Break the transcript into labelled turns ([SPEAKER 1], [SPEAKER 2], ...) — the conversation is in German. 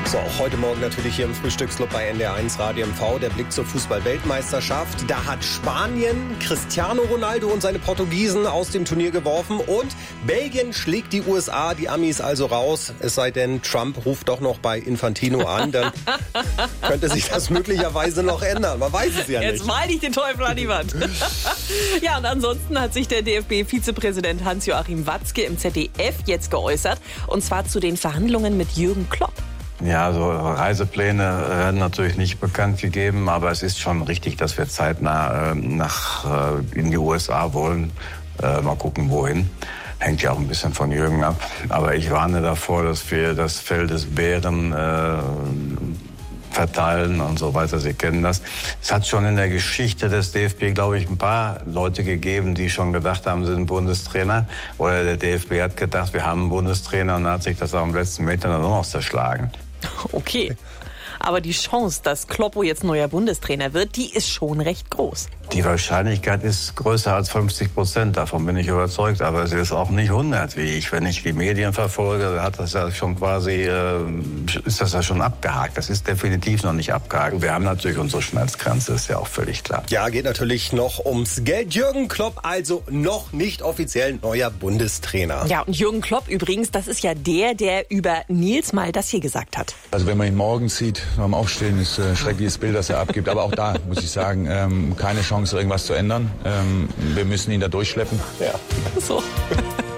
[SPEAKER 1] So, heute Morgen natürlich hier im Frühstücksclub bei NDR1 Radio MV. Der Blick zur Fußball-Weltmeisterschaft. Da hat Spanien Cristiano Ronaldo und seine Portugiesen aus dem Turnier geworfen. Und Belgien schlägt die USA, die Amis also raus. Es sei denn, Trump ruft doch noch bei Infantino an. Dann könnte sich das möglicherweise noch ändern. Man weiß es ja nicht.
[SPEAKER 2] Jetzt mal ich den Teufel an die Wand. Ja, und ansonsten hat sich der DFB-Vizepräsident Hans-Joachim Watzke im ZDF jetzt geäußert. Und zwar zu den Verhandlungen mit Jürgen Klopp.
[SPEAKER 3] Ja, so Reisepläne werden natürlich nicht bekannt gegeben, aber es ist schon richtig, dass wir zeitnah in die USA wollen. Mal gucken, wohin. Hängt ja auch ein bisschen von Jürgen ab. Aber ich warne davor, dass wir das Fell des Bären verteilen und so weiter. Sie kennen das. Es hat schon in der Geschichte des DFB, glaube ich, ein paar Leute gegeben, die schon gedacht haben, sie sind Bundestrainer. Oder der DFB hat gedacht, wir haben einen Bundestrainer, und hat sich das am letzten Meter dann noch zerschlagen.
[SPEAKER 2] Okay. Aber die Chance, dass Kloppo jetzt neuer Bundestrainer wird, die ist schon recht groß.
[SPEAKER 3] Die Wahrscheinlichkeit ist größer als 50%. Davon bin ich überzeugt. Aber es ist auch nicht 100, wie ich. Wenn ich die Medien verfolge, hat das ja schon ist das ja schon abgehakt. Das ist definitiv noch nicht abgehakt. Wir haben natürlich unsere Schmerzgrenze, ist ja auch völlig klar.
[SPEAKER 1] Ja, geht natürlich noch ums Geld. Jürgen Klopp also noch nicht offiziell neuer Bundestrainer.
[SPEAKER 2] Ja, und Jürgen Klopp übrigens, das ist ja der über Nils mal das hier gesagt hat.
[SPEAKER 4] Also wenn man ihn morgens sieht, beim Aufstehen, ist ein schreckliches Bild, das er abgibt. Aber auch da muss ich sagen, keine Chance, irgendwas zu ändern. Wir müssen ihn da durchschleppen.
[SPEAKER 2] Ja. So.